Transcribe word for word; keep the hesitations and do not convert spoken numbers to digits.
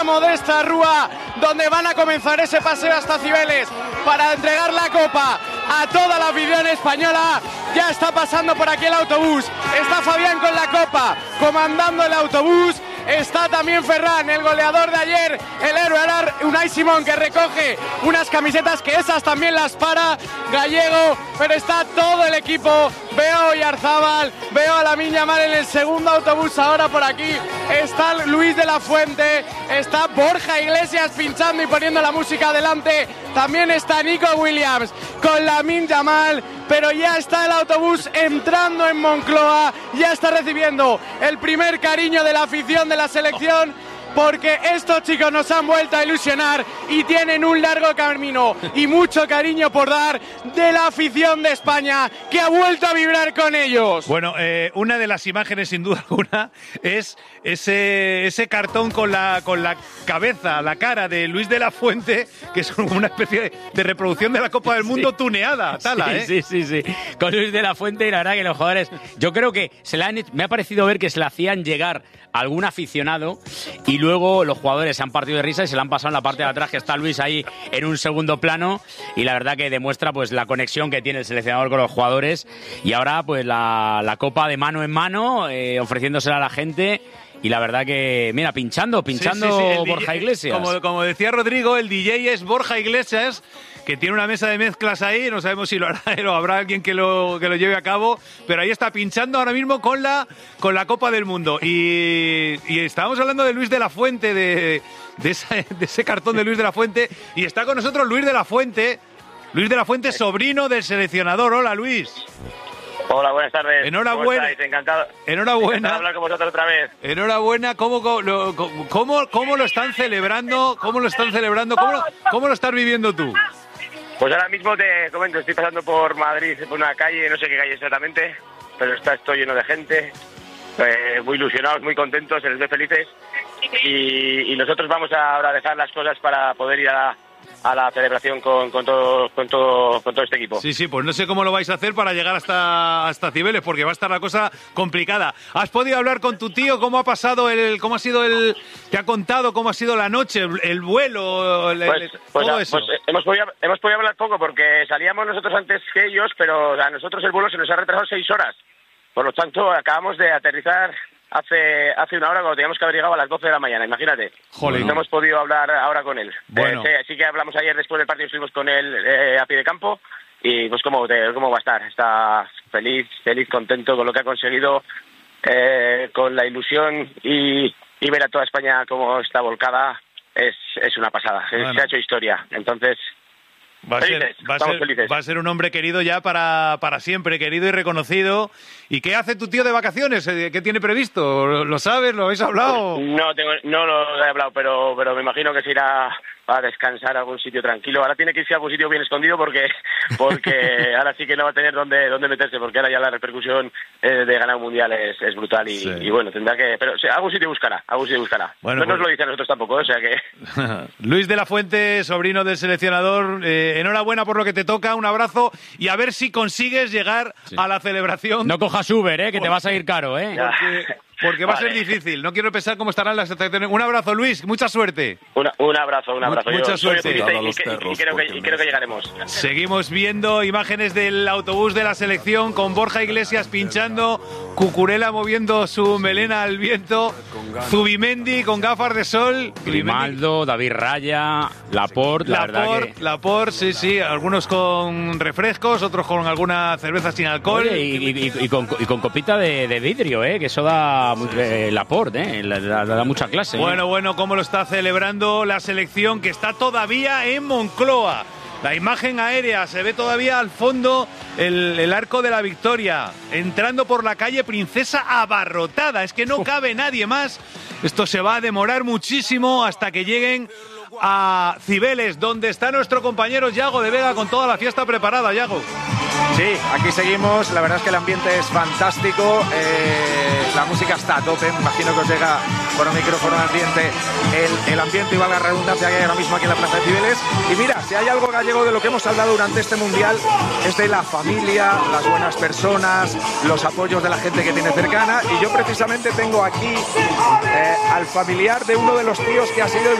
modesta rúa donde van a comenzar ese paseo hasta Cibeles para entregar la copa a toda la afición española. Ya está pasando por aquí el autobús, está Fabián con la copa comandando el autobús, está también Ferran, el goleador de ayer, el héroe Unai Simón, que recoge unas camisetas que esas también las para Gallego, pero está todo el equipo. Veo a Oyarzábal, veo a Lamine Yamal en el segundo autobús ahora por aquí, está Luis de la Fuente, está Borja Iglesias pinchando y poniendo la música adelante, también está Nico Williams con Lamine Yamal, pero ya está el autobús entrando en Moncloa, ya está recibiendo el primer cariño de la afición de la selección, porque estos chicos nos han vuelto a ilusionar y tienen un largo camino y mucho cariño por dar de la afición de España, que ha vuelto a vibrar con ellos. Bueno, eh, una de las imágenes sin duda alguna es ese, ese cartón con la, con la cabeza, la cara de Luis de la Fuente, que es como una especie de, de reproducción de la Copa del Mundo sí. tuneada, Tala, sí, ¿eh? Sí, sí, sí, con Luis de la Fuente, y la verdad que los jugadores, yo creo que se la han, me ha parecido ver que se la hacían llegar a algún aficionado y luego los jugadores se han partido de risa y se la han pasado en la parte de atrás, que está Luis ahí en un segundo plano, y la verdad que demuestra pues la conexión que tiene el seleccionador con los jugadores, y ahora pues la, la copa de mano en mano, eh, ofreciéndosela a la gente. Y la verdad que, mira, pinchando, pinchando sí, sí, sí, Borja D J, Iglesias. Como, como decía Rodrigo, el D J es Borja Iglesias, que tiene una mesa de mezclas ahí, no sabemos si lo hará él o habrá alguien que lo, que lo lleve a cabo, pero ahí está pinchando ahora mismo con la, con la Copa del Mundo. Y, y estábamos hablando de Luis de la Fuente, de, de, esa, de ese cartón de Luis de la Fuente, y está con nosotros Luis de la Fuente, Luis de la Fuente, sobrino del seleccionador. Hola, Luis. Hola, buenas tardes. Enhorabuena. ¿Cómo Encantado. Enhorabuena. Encantado de hablar con vosotros otra vez. Enhorabuena. ¿Cómo, cómo, lo, cómo, cómo lo están celebrando? ¿Cómo lo están celebrando? ¿Cómo lo, cómo lo estás viviendo tú? Pues ahora mismo te comento, estoy pasando por Madrid, por una calle, no sé qué calle exactamente, pero está esto lleno de gente, eh, muy ilusionados, muy contentos, se les ve felices, y, y nosotros vamos a ahora dejar las cosas para poder ir a la, a la celebración con, con, todo, con, todo, con todo este equipo. Sí, sí, pues no sé cómo lo vais a hacer para llegar hasta, hasta Cibeles, porque va a estar la cosa complicada. ¿Has podido hablar con tu tío? ¿Cómo ha pasado el, cómo ha sido el, te ha contado cómo ha sido la noche, el, el vuelo, el, pues, el, pues, todo pues, eso? Pues, hemos, podido, hemos podido hablar poco porque salíamos nosotros antes que ellos, pero a nosotros el vuelo se nos ha retrasado seis horas. Por lo tanto, acabamos de aterrizar hace hace una hora cuando teníamos que haber llegado a las doce de la mañana, imagínate. Jolín. No hemos podido hablar ahora con él. Bueno. Eh, sí, sí que hablamos ayer después del partido, estuvimos con él eh, a pie de campo, y pues cómo, te, cómo va a estar. Está feliz, feliz, contento con lo que ha conseguido, eh, con la ilusión, y, y ver a toda España cómo está volcada es, es una pasada. Bueno. Se ha hecho historia. Entonces... Va a, ser, va, a ser, va a ser un hombre querido ya para, para siempre, querido y reconocido. ¿Y qué hace tu tío de vacaciones? ¿Qué tiene previsto? ¿Lo sabes? ¿Lo habéis hablado? No, tengo, no lo he hablado, pero, pero me imagino que se irá a descansar a algún sitio tranquilo. Ahora tiene que irse a algún sitio bien escondido porque porque ahora sí que no va a tener dónde, dónde meterse, porque ahora ya la repercusión eh, de ganar un mundial es, es brutal y, sí. y bueno, tendrá que... Pero o sea, algún sitio buscará, algún sitio buscará. Bueno, no pues... nos lo dice a nosotros tampoco, o sea que... Luis de la Fuente, sobrino del seleccionador, eh, enhorabuena por lo que te toca, un abrazo, y a ver si consigues llegar sí. a la celebración. No cojas Uber, eh, que te vas a ir caro, eh. Porque, porque va vale. a ser difícil. No quiero pensar cómo estarán las estaciones. Un abrazo, Luis, mucha suerte. Una, un abrazo, un abrazo. Mucha Yo suerte. Y, y, y, y, creo que, y creo que llegaremos. Seguimos viendo imágenes del autobús de la selección con Borja Iglesias pinchando, Cucurella moviendo su melena al viento, Zubimendi con gafas de sol, Grimaldo, David Raya, Laporte, la Laporte, verdad que... Laporte, sí, sí, algunos con refrescos, otros con alguna cerveza sin alcohol. Oye, y, y, y, con, y con copita de, de vidrio, eh, que eso da eh, Laporte, eh, da, da mucha clase. Bueno, eh. bueno, cómo lo está celebrando la selección, que está todavía en Moncloa. La imagen aérea, se ve todavía al fondo el, el Arco de la Victoria, entrando por la calle Princesa abarrotada, es que no cabe nadie más. Esto se va a demorar muchísimo hasta que lleguen a Cibeles, donde está nuestro compañero Yago de Vega con toda la fiesta preparada. Yago. Sí, aquí seguimos. La verdad es que el ambiente es fantástico. Eh, la música está a tope. Me imagino que os llega por un micrófono ambiente el, el ambiente y valga la redundancia que hay ahora mismo aquí en la Plaza de Cibeles. Y mira, si hay algo gallego de lo que hemos hablado durante este mundial es de la familia, las buenas personas, los apoyos de la gente que tiene cercana. Y yo precisamente tengo aquí eh, al familiar de uno de los tíos que ha sido el